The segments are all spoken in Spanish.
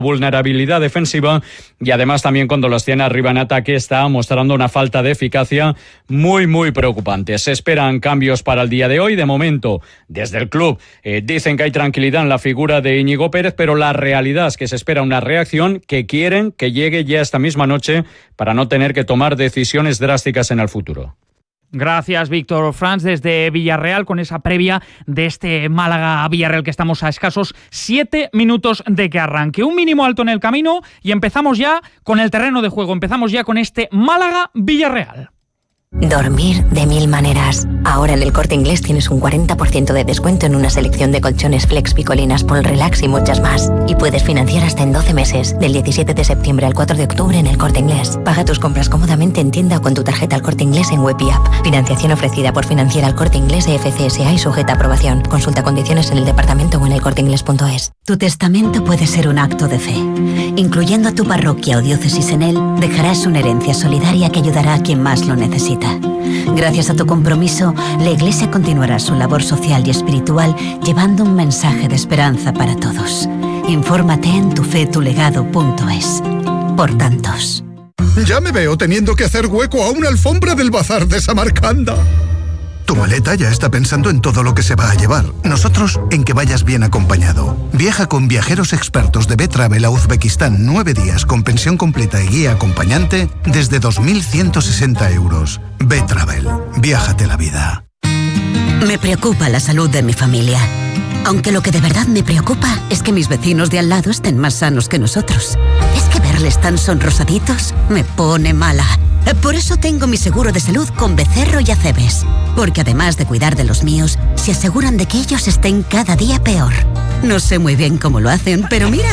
vulnerabilidad defensiva y además también cuando los tiene arriba en ataque está mostrando una falta de eficacia muy preocupante. Se esperan cambios para el día de hoy. De momento, desde el club dicen que hay tranquilidad en la figura de Íñigo Pérez, pero la realidad es que se espera una reacción que quieren que llegue ya esta misma noche para no tener que tomar decisiones drásticas en el futuro. Gracias, Víctor Franz, desde Villarreal, con esa previa de este Málaga-Villarreal que estamos a escasos 7 minutos de que arranque. Un mínimo alto en el camino y empezamos ya con el terreno de juego. Empezamos ya con este Málaga-Villarreal. Dormir de 1000 maneras. Ahora en El Corte Inglés tienes un 40% de descuento en una selección de colchones Flex, Picolinas, Polrelax y muchas más. Y puedes financiar hasta en 12 meses, del 17 de septiembre al 4 de octubre en El Corte Inglés. Paga tus compras cómodamente en tienda o con tu tarjeta El Corte Inglés en web y app. Financiación ofrecida por Financiera El Corte Inglés FCSA y sujeta a aprobación. Consulta condiciones en el departamento o en elcorteinglés.es. Tu testamento puede ser un acto de fe. Incluyendo a tu parroquia o diócesis en él, dejarás una herencia solidaria que ayudará a quien más lo necesita. Gracias a tu compromiso, la Iglesia continuará su labor social y espiritual llevando un mensaje de esperanza para todos. Infórmate en tufetulegado.es. Por tantos. Ya me veo teniendo que hacer hueco a una alfombra del bazar de Samarcanda. Tu maleta ya está pensando en todo lo que se va a llevar. Nosotros en que vayas bien acompañado. Viaja con viajeros expertos de B-Travel a Uzbekistán 9 días con pensión completa y guía acompañante desde 2.160 euros. B-Travel. Viájate la vida. Me preocupa la salud de mi familia. Aunque lo que de verdad me preocupa es que mis vecinos de al lado estén más sanos que nosotros. Es que verles tan sonrosaditos me pone mala. Por eso tengo mi seguro de salud con Becerro y Acebes. Porque además de cuidar de los míos, se aseguran de que ellos estén cada día peor. No sé muy bien cómo lo hacen, pero mira,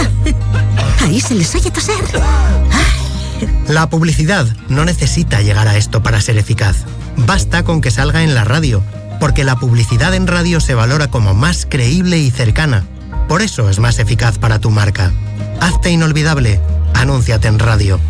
ahí se les oye toser. Ay. La publicidad no necesita llegar a esto para ser eficaz. Basta con que salga en la radio, porque la publicidad en radio se valora como más creíble y cercana. Por eso es más eficaz para tu marca. Hazte inolvidable. Anúnciate en radio.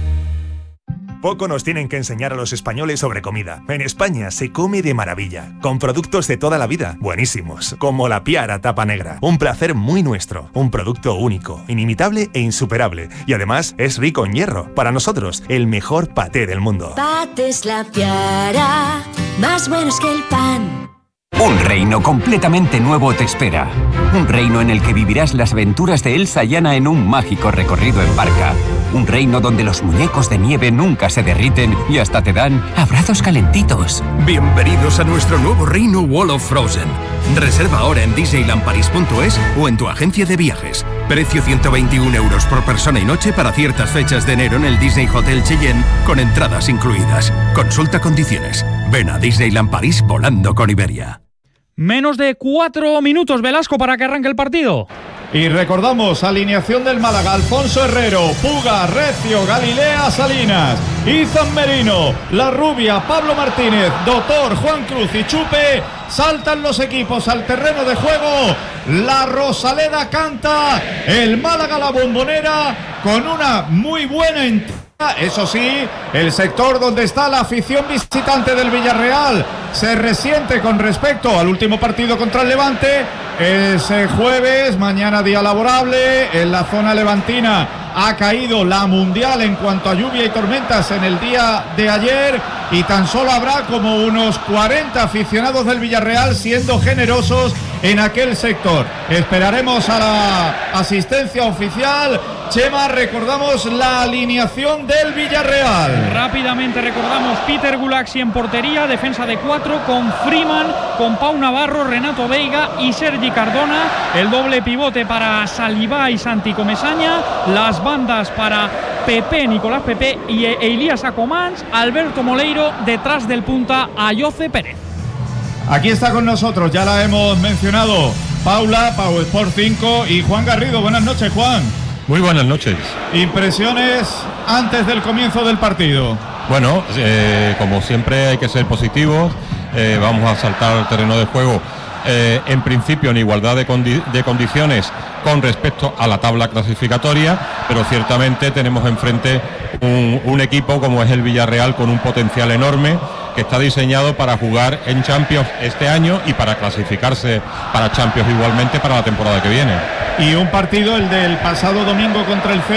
Poco nos tienen que enseñar a los españoles sobre comida. En España se come de maravilla, con productos de toda la vida, buenísimos, como la Piara Tapa Negra. Un placer muy nuestro, un producto único, inimitable e insuperable. Y además es rico en hierro. Para nosotros, el mejor paté del mundo. Patés La Piara, más buenos que el pan. Un reino completamente nuevo te espera. Un reino en el que vivirás las aventuras de Elsa y Anna en un mágico recorrido en barca. Un reino donde los muñecos de nieve nunca se derriten y hasta te dan abrazos calentitos. Bienvenidos a nuestro nuevo reino Wall of Frozen. Reserva ahora en disneylandparis.es o en tu agencia de viajes. Precio 121 euros por persona y noche para ciertas fechas de enero en el Disney Hotel Cheyenne con entradas incluidas. Consulta condiciones. Ven a Disneyland París volando con Iberia. Menos de 4 minutos, Velasco, para que arranque el partido. Y recordamos, alineación del Málaga: Alfonso Herrero, Puga, Recio, Galilea, Salinas, Izan Merino, La Rubia, Pablo Martínez, Doctor, Juan Cruz y Chupe. Saltan los equipos al terreno de juego. La Rosaleda canta, el Málaga La Bombonera con una muy buena entrada. Eso sí, el sector donde está la afición visitante del Villarreal se resiente con respecto al último partido contra el Levante. Ese jueves, mañana día laborable, en la zona levantina ha caído la mundial en cuanto a lluvia y tormentas en el día de ayer y tan solo habrá como unos 40 aficionados del Villarreal siendo generosos en aquel sector. Esperaremos a la asistencia oficial. Chema, recordamos la alineación del Villarreal. Rápidamente recordamos: Peter Gulaxi en portería, defensa de 4 con Freeman, con Pau Navarro, Renato Veiga y Sergi Cardona. El doble pivote para Salivá y Santi Comesaña. Las bandas para Pepe, Nicolás Pepe y Elías Acomans. Alberto Moleiro detrás del punta Ayoce Pérez. Aquí está con nosotros, ya la hemos mencionado, Paula, Pau Sport 5 y Juan Garrido. Buenas noches, Juan. Muy buenas noches. Impresiones antes del comienzo del partido. Bueno, como siempre hay que ser positivos. Vamos a saltar al terreno de juego en principio en igualdad de condiciones con respecto a la tabla clasificatoria, pero ciertamente tenemos enfrente un equipo como es el Villarreal con un potencial enorme, que está diseñado para jugar en Champions este año y para clasificarse para Champions igualmente para la temporada que viene. Y un partido, el del pasado domingo contra el